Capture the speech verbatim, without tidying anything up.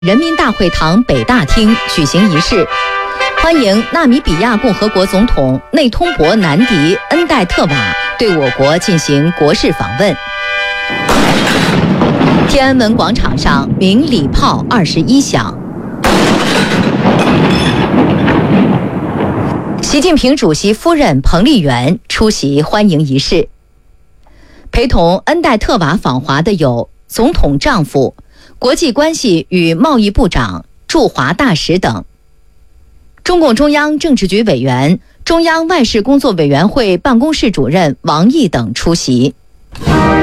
人民大会堂北大厅举行仪式，欢迎纳米比亚共和国总统内通博南迪恩代特瓦对我国进行国事访问。天安门广场上鸣礼炮二十一响。习近平主席夫人彭丽媛出席欢迎仪式。陪同恩代特瓦访华的有总统丈夫、国际关系与贸易部长、驻华大使等。中共中央政治局委员、中央外事工作委员会办公室主任王毅等出席。